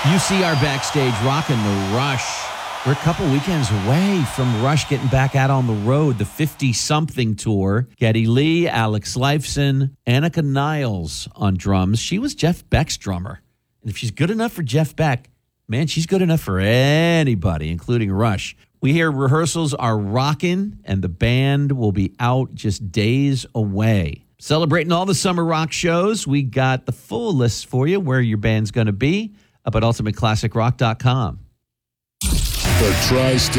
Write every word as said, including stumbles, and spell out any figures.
U C R backstage rocking the Rush. We're a couple weekends away from Rush getting back out on the road, the fifty-something tour. Geddy Lee, Alex Lifeson, Annika Niles on drums. She was Jeff Beck's drummer. And if she's good enough for Jeff Beck, man, she's good enough for anybody, including Rush. We hear rehearsals are rocking, and the band will be out just days away. Celebrating all the summer rock shows, we got the full list for you where your band's going to be up at ultimate classic rock dot com. The Tri-State